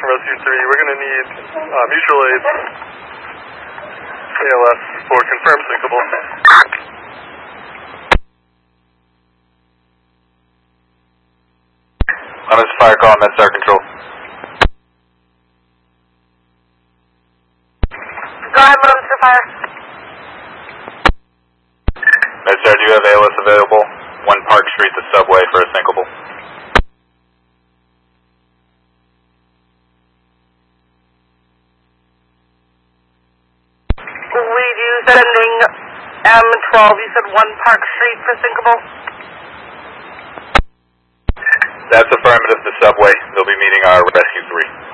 Rescue 3. We're going to need mutual aid ALS for confirmed sinkable. On this fire call, MedStar Control. Go ahead, Mr. Fire. MedStar, do you have ALS available? 1 Park Street, the subway for a sinkable. We do sending M12. You said 1 Park Street for sinkable? That's affirmative, the subway. They'll be meeting our Rescue 3.